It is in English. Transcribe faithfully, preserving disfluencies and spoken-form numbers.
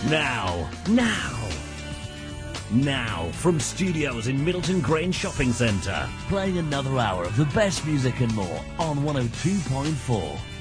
Now, now, now, from studios in Middleton Grange Shopping Centre, playing another hour of the best music and more on one oh two point four.